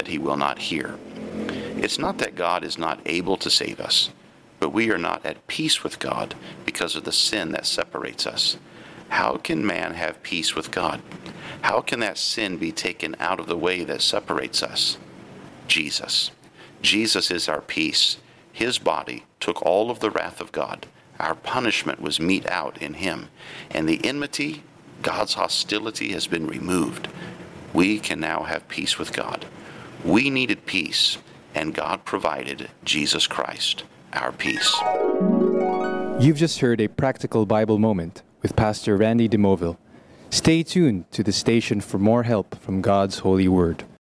that he will not hear. It's not that God is not able to save us, but we are not at peace with God because of the sin that separates us. How can man have peace with God? How can that sin be taken out of the way that separates us? Jesus. Jesus is our peace. His body took all of the wrath of God. Our punishment was mete out in him. And the enmity, God's hostility, has been removed. We can now have peace with God. We needed peace, and God provided Jesus Christ, our peace. You've just heard a practical Bible moment with Pastor Randy DeMoville. Stay tuned to the station for more help from God's holy word.